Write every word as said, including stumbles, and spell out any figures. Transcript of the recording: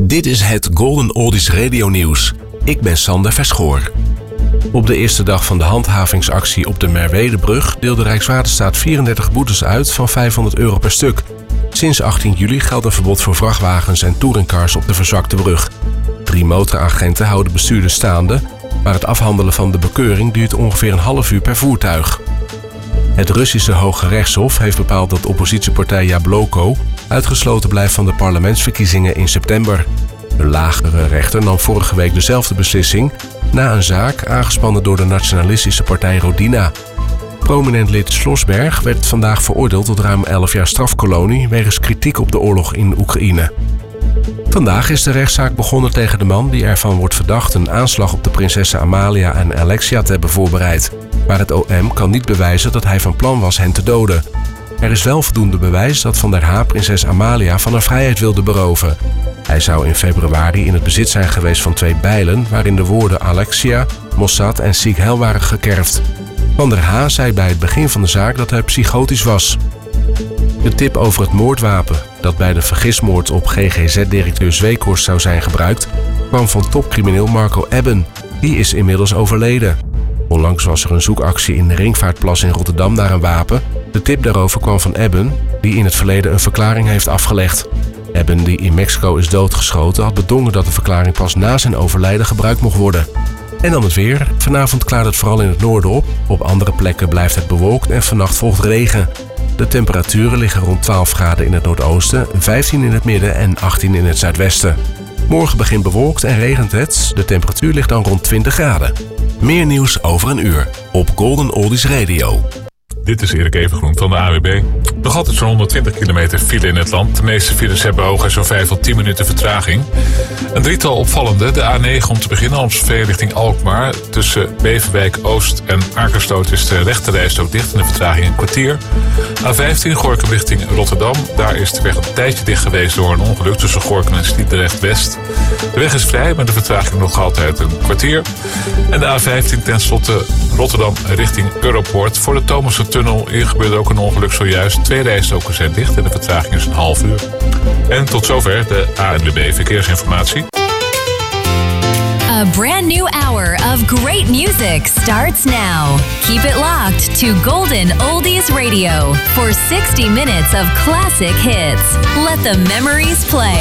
Dit is het Golden Oldies Radio Nieuws. Ik ben Sander Verschoor. Op de eerste dag van de handhavingsactie op de Merwedebrug deelde Rijkswaterstaat vierendertig boetes uit van vijfhonderd euro per stuk. Sinds achttien juli geldt een verbod voor vrachtwagens en touringcars op de verzwakte brug. Drie motoragenten houden bestuurders staande, maar het afhandelen van de bekeuring duurt ongeveer een half uur per voertuig. Het Russische Hoge Rechtshof heeft bepaald dat oppositiepartij Jabloko uitgesloten blijft van de parlementsverkiezingen in september. De lagere rechter nam vorige week dezelfde beslissing na een zaak aangespannen door de nationalistische partij Rodina. Prominent lid Slosberg werd vandaag veroordeeld tot ruim elf jaar strafkolonie wegens kritiek op de oorlog in Oekraïne. Vandaag is de rechtszaak begonnen tegen de man die ervan wordt verdacht een aanslag op de prinsessen Amalia en Alexia te hebben voorbereid. Maar het O M kan niet bewijzen dat hij van plan was hen te doden. Er is wel voldoende bewijs dat Van der Haar prinses Amalia van haar vrijheid wilde beroven. Hij zou in februari in het bezit zijn geweest van twee bijlen waarin de woorden Alexia, Mossad en Sieg Heil waren gekerfd. Van der Haar zei bij het begin van de zaak dat hij psychotisch was. De tip over het moordwapen dat bij de vergismoord op G G Z-directeur Zweekhorst zou zijn gebruikt, kwam van topcrimineel Marco Ebben. Die is inmiddels overleden. Onlangs was er een zoekactie in de Ringvaartplas in Rotterdam naar een wapen. De tip daarover kwam van Ebben, die in het verleden een verklaring heeft afgelegd. Ebben, die in Mexico is doodgeschoten, had bedongen dat de verklaring pas na zijn overlijden gebruikt mocht worden. En dan het weer. Vanavond klaart het vooral in het noorden op. Op andere plekken blijft het bewolkt en vannacht volgt regen. De temperaturen liggen rond twaalf graden in het noordoosten, vijftien in het midden en achttien in het zuidwesten. Morgen begint bewolkt en regent het. De temperatuur ligt dan rond twintig graden. Meer nieuws over een uur op Golden Oldies Radio. Dit is Erik Evengroen van de A W B. Nog altijd zo'n honderdtwintig kilometer file in het land. De meeste files hebben hoog en zo'n vijf tot tien minuten vertraging. Een drietal opvallende. De A negen om te beginnen, Amstelveen richting Alkmaar. Tussen Beverwijk Oost en Akersloot is de rechterrijstrook dicht en de vertraging een kwartier. A vijftien Gorinchem richting Rotterdam. Daar is de weg een tijdje dicht geweest door een ongeluk tussen Gorinchem en Sliedrecht West. De weg is vrij, maar de vertraging nog altijd een kwartier. En de A vijftien tenslotte Rotterdam richting Europoort. Voor de Thomassen-tunnel hier gebeurde ook een ongeluk zojuist. Twee rijstroken zijn dicht en de vertraging is een half uur. En tot zover de A N W B Verkeersinformatie. A brand new hour of great music starts now. Keep it locked to Golden Oldies Radio for sixty minutes of classic hits. Let the memories play.